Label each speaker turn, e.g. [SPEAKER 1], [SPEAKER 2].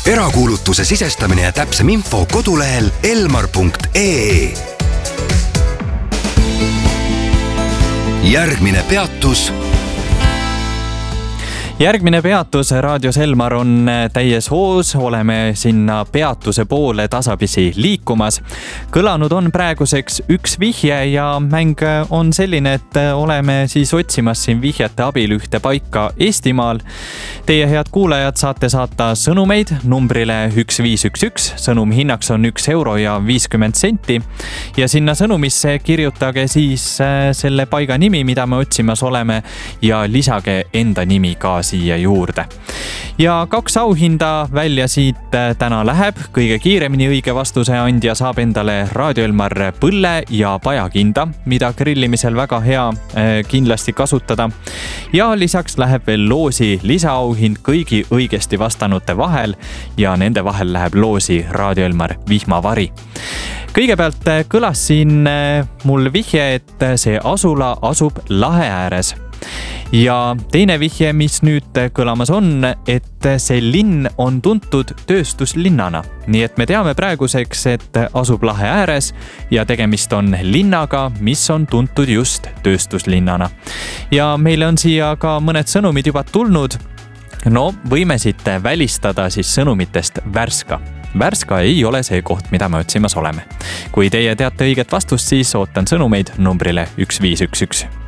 [SPEAKER 1] erakuulutuse sisestamine ja täpsem info kodulehel elmar.ee. Järgmine peatus raadios Elmar on täies hoos, oleme sinna peatuse poole tasapisi liikumas. Kõlanud on praeguseks üks vihje ja mäng on selline, et oleme siis otsimas siin vihjete abil ühte paika Eestimaal. Teie head kuulajad saate saata sõnumeid numbrile 1511, sõnum hinnaks on 1 euro ja 50 senti ja sinna sõnumisse kirjutage siis selle paiga nimi, mida me otsimas oleme ja lisage enda nimi ka siia juurde. Ja 2 auhinda välja siit täna läheb. Kõige kiiremini õige vastuse andja saab endale Raadio Elmar põlle ja pajakinda, mida grillimisel väga hea kindlasti kasutada. Ja lisaks läheb veel loosi lisaauhind kõigi õigesti vastanute vahel ja nende vahel läheb loosi Raadio Elmar vihmavari. Kõigepealt kõlas siin mul vihje, et see asula asub lahe ääres. Ja teine vihje, mis nüüd kõlamas on, et see linn on tuntud tööstuslinnana. Nii et me teame praeguseks, et asub lahe ääres ja tegemist on linnaga, mis on tuntud just tööstuslinnana. Ja meile on siia ka mõned sõnumid juba tulnud. No, võime siit välistada siis sõnumitest Värska. Värska ei ole see koht, mida me otsimas oleme. Kui teie teate õiget vastust, siis ootan sõnumeid numbrile 1511.